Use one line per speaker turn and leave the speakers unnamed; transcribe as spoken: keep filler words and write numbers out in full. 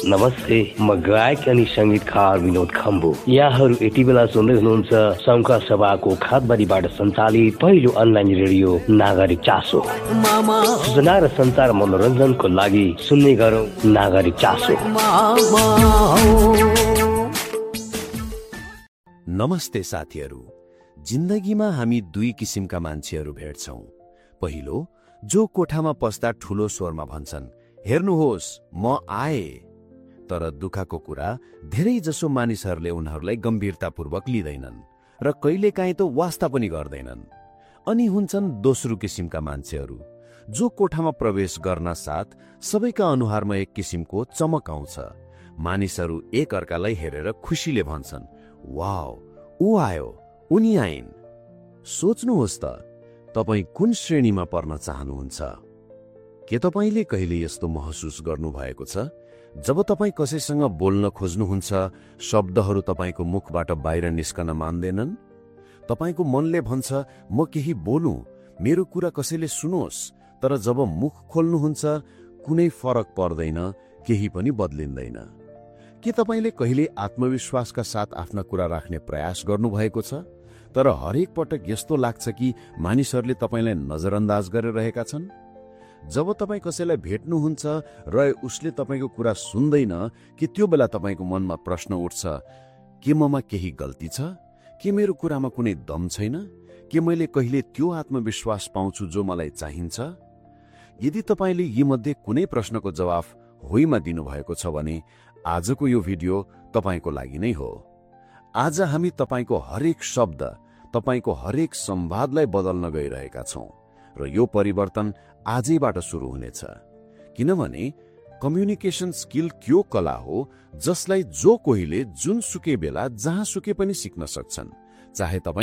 नमस्ते, म गायक अनि संगीतकार विनोद खम्बु। यहाँहरू यति बेला सुन्दै हुनुहुन्छ संघ सभाको खातबारीबाट सञ्चालित पहिलो अनलाइन रेडियो नागरिक चासो। सूचना र सञ्चार मनोरञ्जनको लागि सुन्ने गरौँ नागरिक चासो।
नमस्ते साथीहरू। जिन्दगीमा हामी दुई किसिमका मान्छेहरू भेट्छौं। पहिलो, जो कोठामा पस्दा ठूलो स्वरमा भन्छन्, हेर्नुहोस् म आए। तर दुःखको कुरा, धेरै जसो मानिसहरूले उनीहरूलाई गम्भीरतापूर्वक लिँदैनन् र कहिलेकाहीँ त वास्ता पनि गर्दैनन्। अनि हुन्छन् दोस्रो किसिमका मान्छेहरू, जो कोठामा प्रवेश गर्न साथ सबैका अनुहारमा एक किसिमको चमक आउँछ। मानिसहरू एक अर्कालाई हेरेर खुसीले भन्छन्, वाउ, ऊ आयो, उनी आइन्। सोच्नुहोस् त, तपाईँ कुन श्रेणीमा पर्न चाहनुहुन्छ? के तपाईँले कहिले यस्तो महसुस गर्नुभएको छ, जब तपाईँ कसैसँग बोल्न खोज्नुहुन्छ, शब्दहरू तपाईँको मुखबाट बाहिर निस्कन मान्दैनन्? तपाईँको मनले भन्छ, म केही बोलुँ, मेरो कुरा कसैले सुनोस्, तर जब मुख खोल्नुहुन्छ, कुनै फरक पर्दैन, केही पनि बदलिँदैन। के तपाईँले कहिले आत्मविश्वासका साथ आफ्ना कुरा राख्ने प्रयास गर्नुभएको छ, तर हरेक पटक यस्तो लाग्छ कि मानिसहरूले तपाईँलाई नजरअन्दाज गरिरहेका छन्? जब तपाईँ कसैलाई भेट्नुहुन्छ र उसले तपाईँको कुरा सुन्दैन, कि त्यो बेला तपाईँको मनमा प्रश्न उठ्छ, के ममा केही गल्ती छ? के मेरो कुरामा कुनै दम छैन? के मैले कहिले त्यो आत्मविश्वास पाउँछु जो मलाई चाहिन्छ? यदि तपाईँले यी मध्ये कुनै प्रश्नको जवाफ होइमा दिनुभएको छ भने आजको यो भिडियो तपाईँको लागि नै हो। आज हामी तपाईँको हरेक शब्द, तपाईँको हरेक संवादलाई बदल्न गइरहेका छौं र यो परिवर्तन आजैबाट सुरु हुनेछ। किनभने कम्युनिकेसन स्किल त्यो कला हो जसलाई जो कोहीले जुनसुकै बेला जहाँसुकै पनि सिक्न सक्छन्, चाहे तपाईँ